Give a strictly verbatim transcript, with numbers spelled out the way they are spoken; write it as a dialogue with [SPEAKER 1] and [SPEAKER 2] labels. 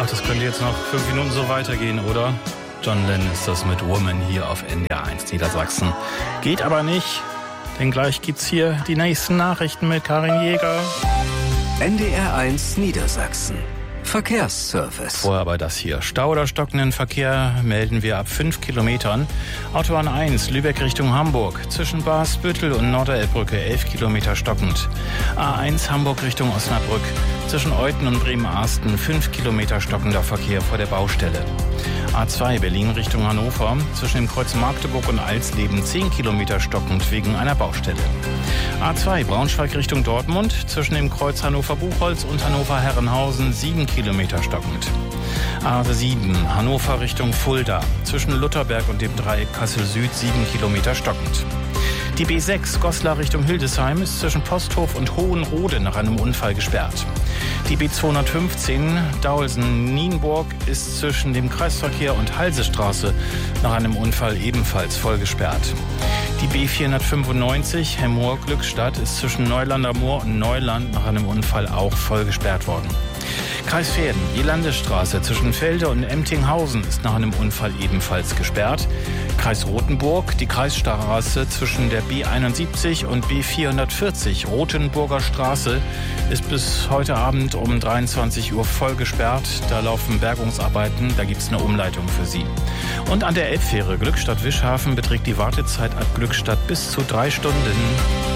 [SPEAKER 1] Ach, das könnte jetzt noch fünf Minuten so weitergehen, oder? John Lennon ist das mit Woman hier auf N D R eins Niedersachsen. Geht aber nicht, denn gleich gibt's hier die nächsten Nachrichten mit Karin Jäger.
[SPEAKER 2] N D R eins Niedersachsen. Verkehrsservice.
[SPEAKER 1] Vorher aber das hier. Stau oder stockenden Verkehr melden wir ab fünf Kilometern. Autobahn eins, Lübeck Richtung Hamburg. Zwischen Baarsbüttel und Norderelbbrücke elf Kilometer stockend. A eins Hamburg Richtung Osnabrück. Zwischen Euthen und Bremen-Arsten fünf Kilometer stockender Verkehr vor der Baustelle. A zwei Berlin Richtung Hannover. Zwischen dem Kreuz Magdeburg und Alsleben zehn Kilometer stockend wegen einer Baustelle. A zwei Braunschweig Richtung Dortmund. Zwischen dem Kreuz Hannover-Buchholz und Hannover-Herrenhausen sieben Kilometer stockend. A sieben Hannover Richtung Fulda. Zwischen Lutherberg und dem Dreieck Kassel-Süd sieben Kilometer stockend. Die B sechs Goslar Richtung Hildesheim ist zwischen Posthof und Hohenrode nach einem Unfall gesperrt. Die B zweihundertfünfzehn Daulsen-Nienburg ist zwischen dem Kreisverkehr und Halsestraße nach einem Unfall ebenfalls voll gesperrt. Die B vierhundertfünfundneunzig Hemmoor-Glückstadt ist zwischen Neulander Moor und Neuland nach einem Unfall auch voll gesperrt worden. Kreis Verden, die Landesstraße zwischen Felde und Emtinghausen ist nach einem Unfall ebenfalls gesperrt. Kreis Rothenburg, die Kreisstraße zwischen der B einundsiebzig und B vierhundertvierzig Rothenburger Straße ist bis heute Abend um dreiundzwanzig Uhr voll gesperrt. Da laufen Bergungsarbeiten, da gibt es eine Umleitung für Sie. Und an der Elbfähre Glückstadt-Wischhafen beträgt die Wartezeit ab Glückstadt bis zu drei Stunden.